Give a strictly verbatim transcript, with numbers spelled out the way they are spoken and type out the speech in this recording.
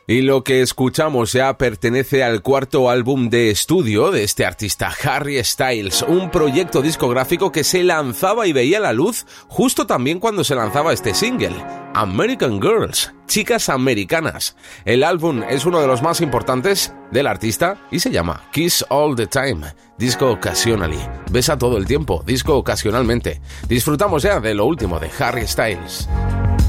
Y lo que escuchamos ya pertenece al cuarto álbum de estudio de este artista, Harry Styles, un proyecto discográfico que se lanzaba y veía la luz justo también cuando se lanzaba este single, American Girls, Chicas Americanas. El álbum es uno de los más importantes del artista y se llama Kiss All the Time, Disco Occasionally, besa todo el tiempo, disco ocasionalmente. Disfrutamos ya de lo último de Harry Styles.